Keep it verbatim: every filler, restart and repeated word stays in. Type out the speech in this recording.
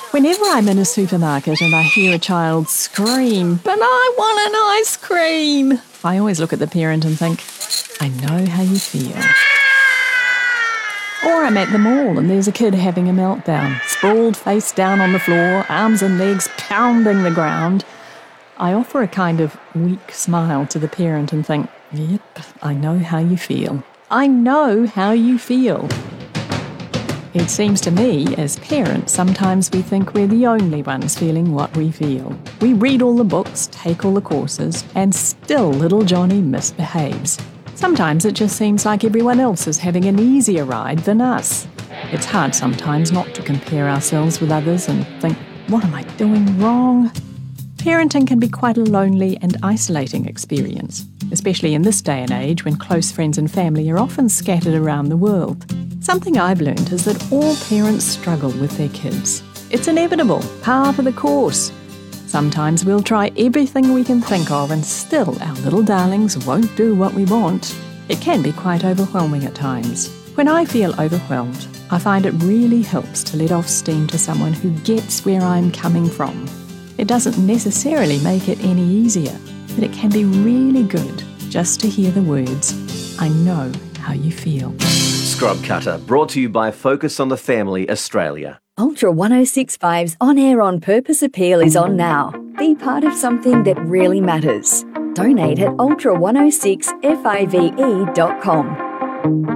Whenever I'm in a supermarket and I hear a child scream, "But I want an ice cream," I always look at the parent and think, I know how you feel. Or I'm at the mall and there's a kid having a meltdown, sprawled face down on the floor, arms and legs pounding the ground. I offer a kind of weak smile to the parent and think, yep, I know how you feel. I know how you feel. It seems to me, as parents, sometimes we think we're the only ones feeling what we feel. We read all the books, take all the courses, and still little Johnny misbehaves. Sometimes it just seems like everyone else is having an easier ride than us. It's hard sometimes not to compare ourselves with others and think, what am I doing wrong? Parenting can be quite a lonely and isolating experience, especially in this day and age when close friends and family are often scattered around the world. Something I've learned is that all parents struggle with their kids. It's inevitable, part of the course. Sometimes we'll try everything we can think of and still our little darlings won't do what we want. It can be quite overwhelming at times. When I feel overwhelmed, I find it really helps to let off steam to someone who gets where I'm coming from. It doesn't necessarily make it any easier, but it can be really good just to hear the words, I know how you feel. Scrub Cutter, brought to you by Focus on the Family Australia. Ultra one oh six point five's On Air On Purpose appeal is on now. Be part of something that really matters. Donate at ultra one oh six five e dot com.